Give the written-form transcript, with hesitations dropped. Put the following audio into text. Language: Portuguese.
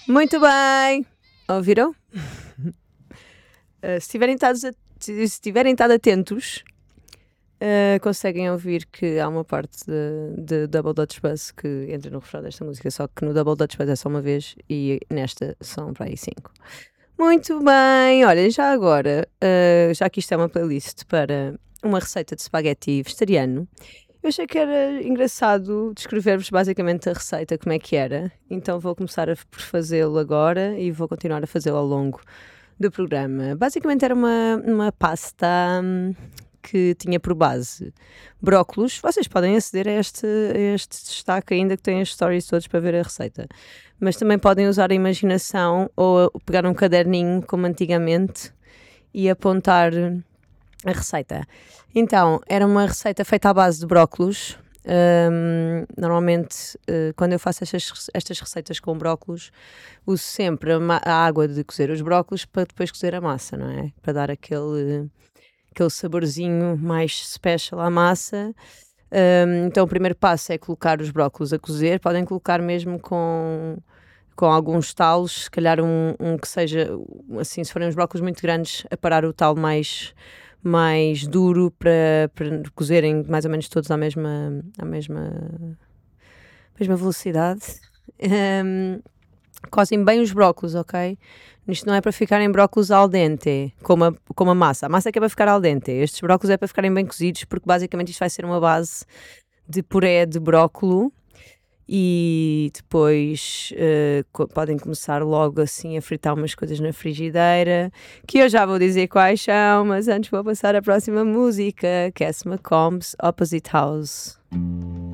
Muito bem! Ouviram? Se estiverem estado atentos, conseguem ouvir que há uma parte de Double Dutch Bus que entra no refrão desta música, só que no Double Dutch Bus é só uma vez e nesta são para aí 5. Muito bem! Olha, já agora, já que isto é uma playlist para uma receita de espaguete vegetariano, eu achei que era engraçado descrever-vos basicamente a receita, como é que era. Então vou começar por fazê-lo agora e vou continuar a fazê-lo ao longo do programa. Basicamente era uma pasta que tinha por base brócolos. Vocês podem aceder a este destaque ainda que tem as stories todos para ver a receita. Mas também podem usar a imaginação ou pegar um caderninho como antigamente e apontar a receita. Então, era uma receita feita à base de brócolos. Normalmente, quando eu faço estas receitas com brócolos, uso sempre a água de cozer os brócolos para depois cozer a massa, não é? Para dar aquele saborzinho mais special à massa. Então, o primeiro passo é colocar os brócolos a cozer. Podem colocar mesmo com alguns talos, se calhar um que seja, assim, se forem uns brócolos muito grandes, a parar o talo mais duro para cozerem mais ou menos todos à mesma velocidade. Cozem bem os brócolos, ok? Isto não é para ficarem brócolos al dente, como a massa. A massa é que é para ficar al dente. Estes brócolos é para ficarem bem cozidos, porque basicamente isto vai ser uma base de puré de brócolo. E depois podem começar logo assim a fritar umas coisas na frigideira, que eu já vou dizer quais são, mas antes vou passar a próxima música, Cass McCombs, Opposite House.